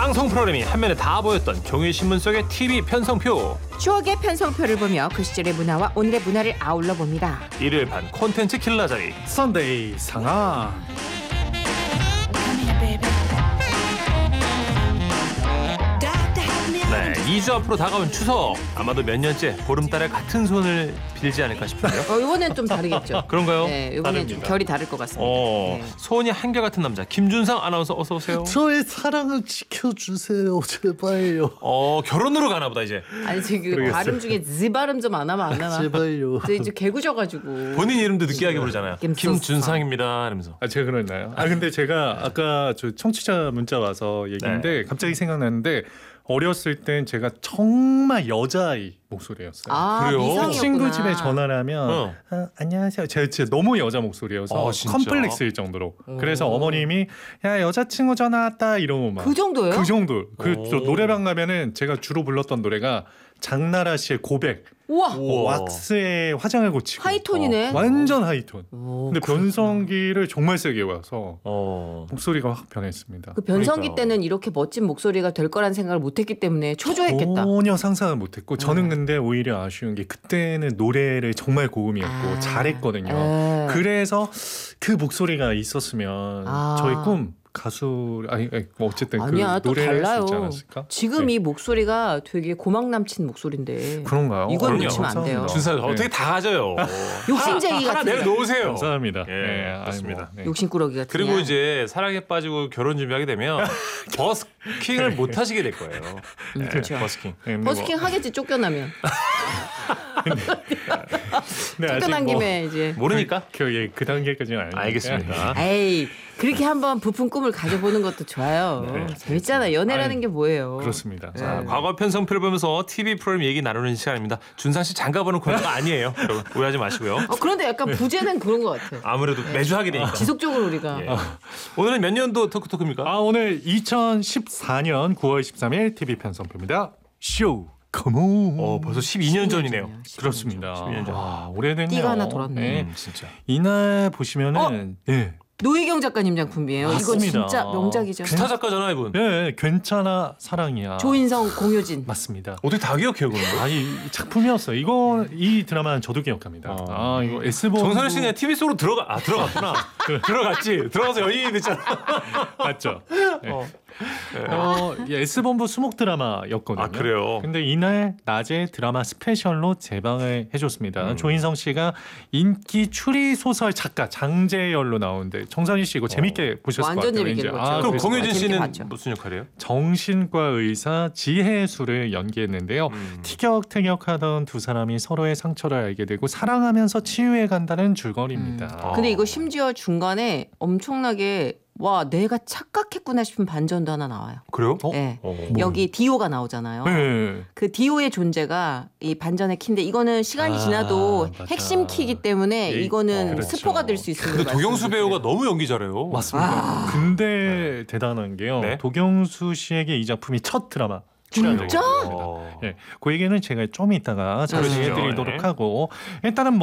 방송 프로그램이 한면에 다 보였던 종이신문 속의 TV 편성표. 추억의 편성표를 보며 그 시절의 문화와 오늘의 문화를 아울러 봅니다. 일요일 반 콘텐츠 킬러 자리. 썬데이 상하. 네, 2주 앞으로 다가온 추석. 아마도 몇 년째 보름달에 같은 손을 빌지 않을까 싶은데요. 이번엔 좀 다르겠죠. 그런가요? 네, 이번엔 좀 다릅니다. 결이 다를 것 같습니다. 네. 소원이 한결같은 남자 김준상 아나운서 어서 오세요. 저의 사랑을 지켜주세요, 제발요. 결혼으로 가나 보다 이제. 아니 지금 모르겠어요. 발음 중에 즈 발음 좀 안 하면 안 하나? 제발요. 저 이제 개구져가지고. 본인 이름도 느끼하게 부르잖아요. 김준상. 김준상입니다 이러면서. 아, 제가 그랬나요? 근데 제가 아까 저 청취자 문자 와서 얘기했는데 갑자기 생각났는데 어렸을 땐 제가 정말 여자아이 목소리였어요. 그래요? 미성이었구나. 친구 집에 전화를 하면 안녕하세요. 제가 진짜 너무 여자 목소리여서 진짜? 컴플렉스일 정도로. 그래서 어머님이 야 여자친구 전화 왔다 이러고 막. 그 정도예요? 그 정도. 저 노래방 가면은 제가 주로 불렀던 노래가 장나라 씨의 고백. 우와. 왁스에 화장을 고치고. 하이톤이네. 완전 하이톤. 오, 근데 변성기를 정말 세게 와서 어. 목소리가 확 변했습니다. 그 변성기 그러니까요. 때는 이렇게 멋진 목소리가 될 거란 생각을 못했기 때문에 초조했겠다. 전혀 상상을 못했고 저는 근데 오히려 아쉬운 게 그때는 노래를 정말 고음이었고 잘했거든요. 에. 그래서 그 목소리가 있었으면 저희 꿈 가수 뭐 어쨌든 아니야, 그 또 노래를 할 수 달라요. 있지 않았을까? 지금 네. 이 목소리가 되게 고막 남친 목소리인데. 그런가요? 이건 그럼요. 놓치면 안 돼요. 감사합니다. 준상 네. 어떻게 다 가져요. 욕심쟁이 하나 같은. 내려놓으세요. 감사합니다. 예, 네, 그렇습니다. 아이고, 네. 욕심꾸러기 같은. 그리고 이제 사랑에 빠지고 결혼 준비하게 되면 버스킹을 못 하시게 될 거예요. 그렇죠. 버스킹. 네, 근데 버스킹 하겠지 쫓겨나면. 네, 아직 쫓겨난 뭐 김에 이제. 모르니까? 그 단계까지는 아니니까. 알겠습니다. 에이 그렇게 한번 부푼 꿈을 가져보는 것도 좋아요. 네, 재밌잖아. 연애라는 아유, 게 뭐예요. 그렇습니다. 자, 과거 편성표를 보면서 TV 프로그램 얘기 나누는 시간입니다. 준상 씨 장가보는 코너가 아니에요. 여러분 오해하지 마시고요. 그런데 약간 부제는 그런 것 같아요. 아무래도 매주 하게 되니까. 지속적으로 우리가. 예. 오늘은 몇 년도 토크입니까? 오늘 2014년 9월 13일 TV 편성표입니다. 쇼 컴온. 벌써 12년 전이네요. 그렇습니다. 12년 전. 와, 오래됐네요. 띠가 하나 돌았네. 네. 진짜. 이날 보시면은 노희경 작가님 작품이에요. 이거 맞습니다. 진짜 명작이죠. 스타 작가잖아 이분. 괜찮아 사랑이야. 조인성, 공효진. 맞습니다. 어떻게 다 기억해요 그런 거? 이 작품이었어요. 이 드라마는 저도 기억합니다. 이거 S본 정선우 씨는 TV 속으로 들어갔구나. 들어갔지. 들어가서 연예인이 됐잖아. 맞죠? 네. S본부 수목 드라마였거든요. 아, 그래요? 근데 이날 낮에 드라마 스페셜로 재방을 해줬습니다. 조인성 씨가 인기 추리 소설 작가 장재열로 나오는데 정선희 씨 이거 재밌게 보셨을 것 완전 같아요. 재밌게 왠지. 봤죠. 그럼 그래서 공효진 재밌게 씨는 봤죠. 무슨 역할이에요? 정신과 의사 지혜수를 연기했는데요. 티격태격하던 두 사람이 서로의 상처를 알게 되고 사랑하면서 치유해 간다는 줄거리입니다. 근데 이거 심지어 중간에 엄청나게 와 내가 착각했구나 싶은 반전도 하나 나와요. 그래요? 네. 여기 디오가 나오잖아요. 네. 그 디오의 존재가 이 반전의 키인데 이거는 시간이 지나도 맞아. 핵심 키이기 때문에 이거는 그렇죠. 스포가 될 수 있습니다. 근데 도경수 배우가 너무 연기 잘해요. 맞습니다. 근데 대단한 게요. 네. 도경수 씨에게 이 작품이 첫 드라마 출연작입니다. 진짜? 어. 그 얘기는 제가 좀 이따가 자세히 그러시죠. 해드리도록 네. 하고 일단은